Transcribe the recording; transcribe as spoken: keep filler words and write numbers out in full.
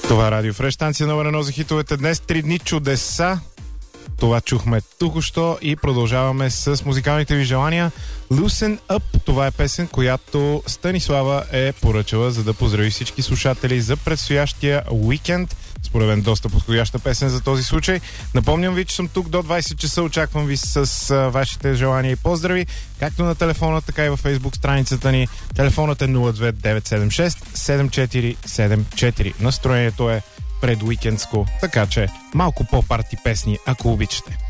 Това е Радио Фреш, станция номер едно за хитовете. Днес три дни чудеса. Това чухме току-що и продължаваме с музикалните ви желания. Loosen Up, това е песен, която Станислава е поръчала, за да поздрави всички слушатели за предстоящия уикенд. Според мен доста подходяща песен за този случай. Напомням ви, че съм тук до двайсет часа. Очаквам ви с а, вашите желания и поздрави, както на телефона, така и във Facebook страницата ни. Телефонът е нула две девет седем шест седем четири седем четири. Настроението е предуикендско, така че малко по-парти песни, ако обичате.